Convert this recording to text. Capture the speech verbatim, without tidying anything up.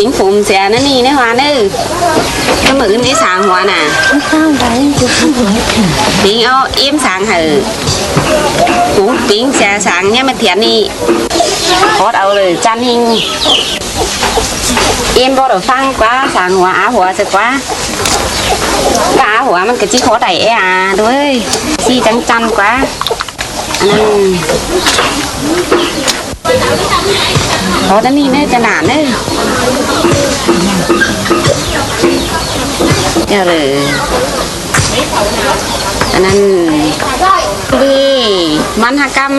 ปิ้งฝุมเสียนั่นนี่นะฮะนึก็เหมือนที่สางหัวน่ะปิ้งเอาอิ่มสางเหอะปูปิ้งเสียสางเนี่ยมันเถียนนี่โคตรเอาเลยจานหิงอิ่มบ่ได้ฟังกว่าสางหัวอาหัวสึกว่าก็อาหัวมันก็จี้โคตรไอ้อ่ะด้วยซี่จังจันกว่าอันนั้นโคตรนี่เนี่ยจะหนาเนี่ยเจ้าเลยอันนั้นดีมันหกรรม